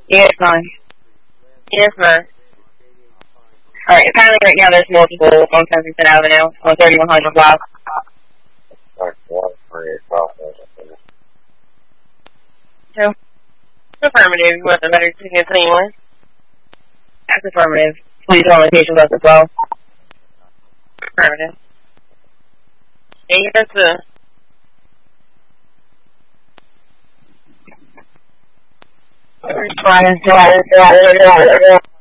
Yeah, it's fine. Yes, ma'am. Alright, apparently right now there's multiple on Kensington Avenue on 3100 block. So, Affirmative. You want the letter to continue? that's affirmative. Please call location us as well. Affirmative. And yes, sir. Fine.